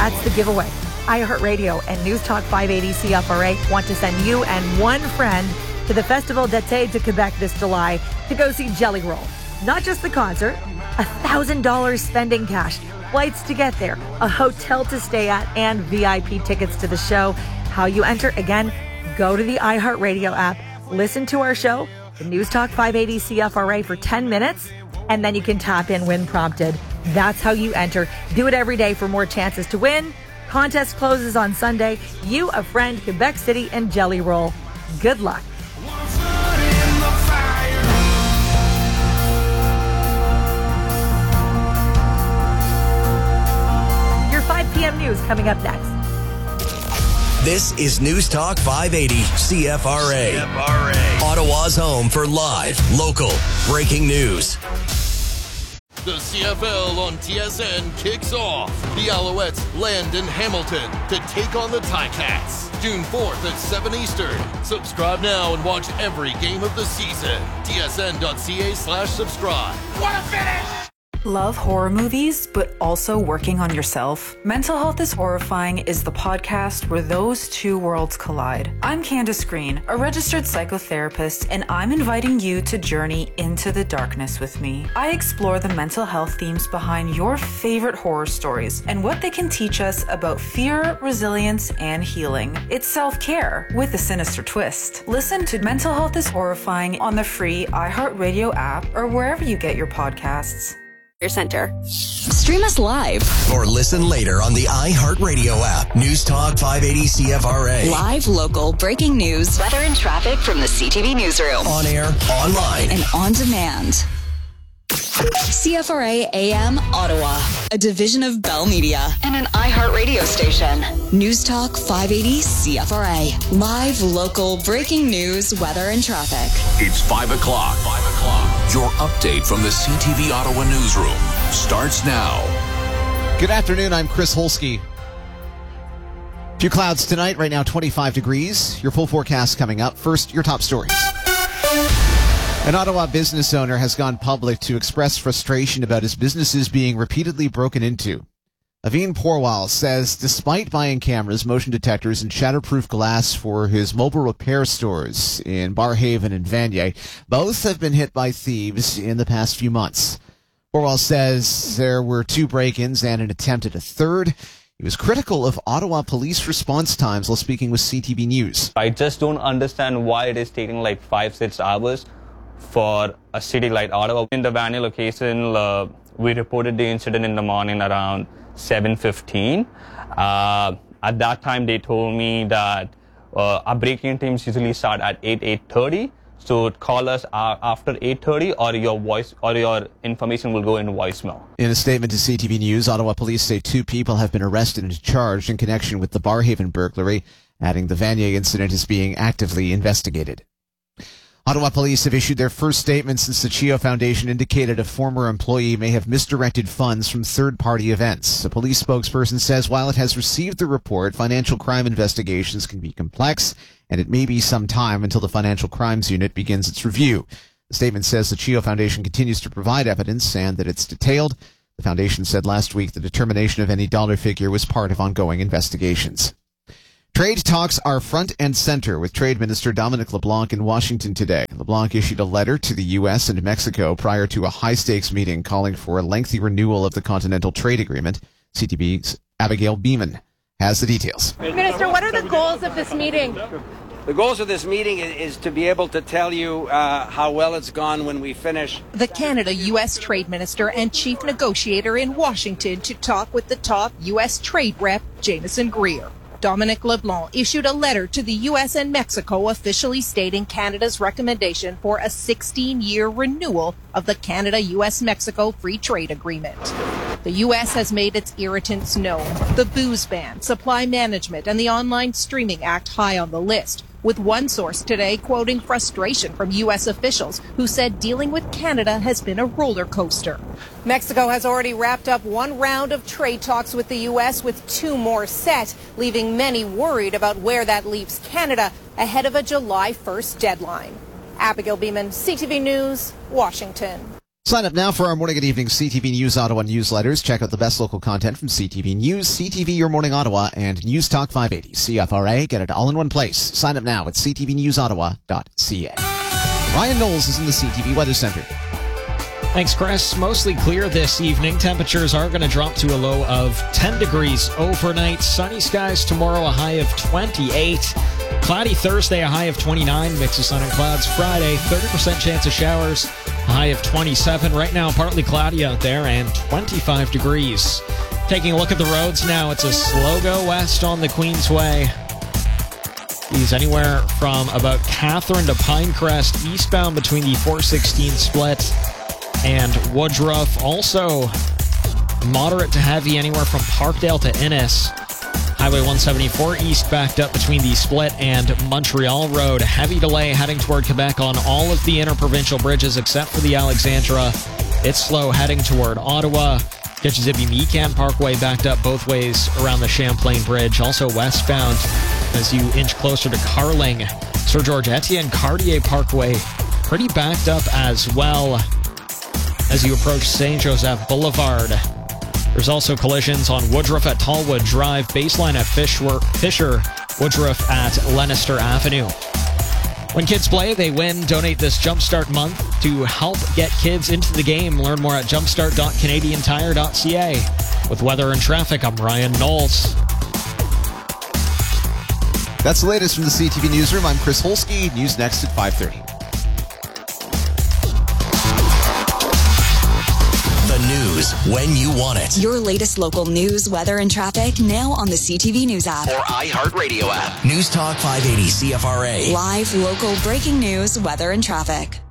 That's the giveaway. iHeartRadio and News Talk 580 CFRA want to send you and one friend to the Festival d'été de Quebec this July to go see Jelly Roll. Not just the concert, $1,000 spending cash, flights to get there, a hotel to stay at, and VIP tickets to the show. How you enter? Again, go to the iHeartRadio app, listen to our show, the News Talk 580 CFRA for 10 minutes, and then you can tap in when prompted. That's how you enter. Do it every day for more chances to win. Contest closes on Sunday. You, a friend, Quebec City, and Jelly Roll. Good luck. Your 5 p.m. news coming up next. This is News Talk 580 CFRA. Ottawa's home for live, local, breaking news. The CFL on TSN kicks off. The Alouettes land in Hamilton to take on the Ticats. June 4th at 7 Eastern. Subscribe now and watch every game of the season. tsn.ca/subscribe. What a finish! Love horror movies, but also working on yourself? Mental Health is Horrifying is the podcast where those two worlds collide. I'm Candace Green, a registered psychotherapist, and I'm inviting you to journey into the darkness with me. I explore the mental health themes behind your favorite horror stories and what they can teach us about fear, resilience, and healing. It's self-care with a sinister twist. Listen to Mental Health is Horrifying on the free iHeartRadio app or wherever you get your podcasts. Your center. Stream us live. Or listen later on the iHeartRadio app. News Talk 580 CFRA. Live, local, breaking news, weather and traffic from the CTV newsroom. On air, online, and on demand. CFRA AM Ottawa, a division of Bell Media and an iHeartRadio station. News Talk 580 CFRA. Live, local, breaking news, weather and traffic. It's 5 o'clock. Your update from the CTV Ottawa newsroom starts now. Good afternoon. I'm Chris Holsky. Few clouds tonight. Right now, 25 degrees. Your full forecast coming up. First, your top stories. An Ottawa business owner has gone public to express frustration about his businesses being repeatedly broken into. Aveen Porwal says despite buying cameras, motion detectors, and shatterproof glass for his mobile repair stores in Barrhaven and Vanier, both have been hit by thieves in the past few months. Porwal says there were 2 break-ins and an attempt at a third. He was critical of Ottawa police response times while speaking with CTV News. I just don't understand why it is taking like 5-6 hours for a city like Ottawa. In the Vanier location, we reported the incident in the morning around 7:15. At that time, they told me that our break-in teams usually start at 8:30. So call us after 8:30, or your information will go in voicemail. In a statement to CTV News, Ottawa police say 2 people have been arrested and charged in connection with the Barrhaven burglary, adding the Vanier incident is being actively investigated. Ottawa police have issued their first statement since the CHEO Foundation indicated a former employee may have misdirected funds from third-party events. A police spokesperson says while it has received the report, financial crime investigations can be complex, and it may be some time until the Financial Crimes Unit begins its review. The statement says the CHEO Foundation continues to provide evidence and that it's detailed. The foundation said last week the determination of any dollar figure was part of ongoing investigations. Trade talks are front and center with Trade Minister Dominic LeBlanc in Washington today. LeBlanc issued a letter to the U.S. and Mexico prior to a high-stakes meeting calling for a lengthy renewal of the Continental Trade Agreement. CTV's Abigail Beeman has the details. Minister, what are the goals of this meeting? The goals of this meeting is to be able to tell you how well it's gone when we finish. The Canada-U.S. Trade Minister and Chief Negotiator in Washington to talk with the top U.S. trade rep, Jamieson Greer. Dominic LeBlanc issued a letter to the U.S. and Mexico officially stating Canada's recommendation for a 16-year renewal of the Canada-U.S.-Mexico Free Trade Agreement. The U.S. has made its irritants known. The booze ban, supply management, and the Online Streaming Act high on the list, with one source today quoting frustration from U.S. officials who said dealing with Canada has been a roller coaster. Mexico has already wrapped up 1 round of trade talks with the U.S., with 2 more set, leaving many worried about where that leaves Canada ahead of a July 1st deadline. Abigail Beeman, CTV News, Washington. Sign up now for our morning and evening CTV News Ottawa newsletters. Check out the best local content from CTV News, CTV Your Morning Ottawa, and News Talk 580 CFRA. Get it all in one place. Sign up now at ctvnewsottawa.ca. Ryan Knowles is in the CTV Weather Center. Thanks, Chris. Mostly clear this evening. Temperatures are going to drop to a low of 10 degrees overnight. Sunny skies tomorrow, a high of 28. Cloudy Thursday, a high of 29. Mix of sun and clouds Friday. 30% chance of showers, a high of 27. Right now, partly cloudy out there and 25 degrees. Taking a look at the roads now, it's a slow go west on the Queensway. He's anywhere from about Catherine to Pinecrest, eastbound between the 416 split and Woodruff. Also moderate to heavy anywhere from Parkdale to Innis. Highway 174 east backed up between the split and Montreal Road. Heavy delay heading toward Quebec on all of the interprovincial bridges except for the Alexandra. It's slow heading toward Ottawa. Get your Zippy Mecan Parkway backed up both ways around the Champlain Bridge. Also westbound as you inch closer to Carling. Sir George Etienne Cartier Parkway pretty backed up as well as you approach St. Joseph Boulevard. There's also collisions on Woodruff at Tallwood Drive, Baseline at Fisher, Woodruff at Leicester Avenue. When kids play, they win. Donate this Jumpstart month to help get kids into the game. Learn more at jumpstart.canadiantire.ca. With weather and traffic, I'm Ryan Knowles. That's the latest from the CTV Newsroom. I'm Chris Holsky. News next at 5:30. News when you want it. Your latest local news, weather, and traffic now on the CTV News app or iHeartRadio app. News Talk 580 CFRA. Live local breaking news, weather, and traffic.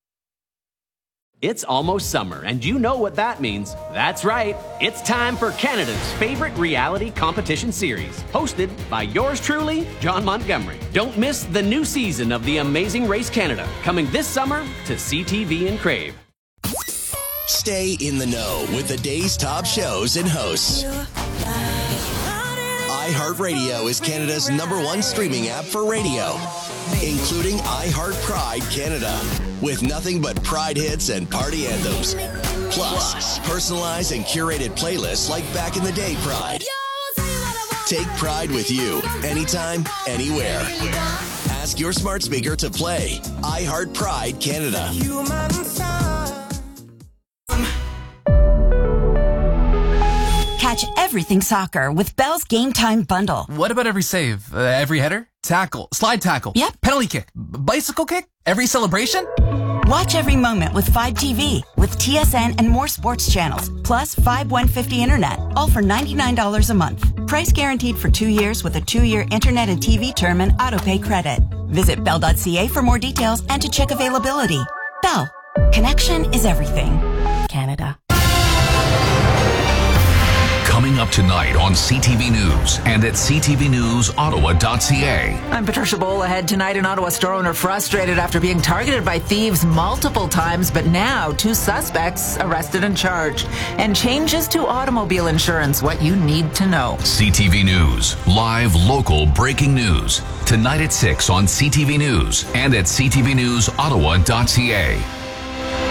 It's almost summer, and you know what that means. That's right. It's time for Canada's favorite reality competition series, hosted by yours truly, John Montgomery. Don't miss the new season of The Amazing Race Canada, coming this summer to CTV and Crave. Stay in the know with the day's top shows and hosts. iHeartRadio is Canada's #1 streaming app for radio, including iHeart Pride Canada, with nothing but Pride hits and party anthems. Plus, personalized and curated playlists like Back in the Day Pride. Take Pride with you, anytime, anywhere. Ask your smart speaker to play iHeart Pride Canada. Catch everything soccer with Bell's Game Time Bundle. What about every save? Every header? Tackle? Slide tackle? Yep. Penalty kick? Bicycle kick? Every celebration? Watch every moment with 5TV, with TSN and more sports channels, plus 5150 internet, all for $99 a month. Price guaranteed for 2 years with a 2-year internet and TV term and autopay credit. Visit bell.ca for more details and to check availability. Bell. Connection is everything. Canada. Coming up tonight on CTV News and at ctvnewsottawa.ca. I'm Patricia Bowl. Ahead tonight, an Ottawa store owner frustrated after being targeted by thieves multiple times, but now 2 suspects arrested and charged. And changes to automobile insurance, what you need to know. CTV News, live local breaking news. Tonight at 6 on CTV News and at ctvnewsottawa.ca.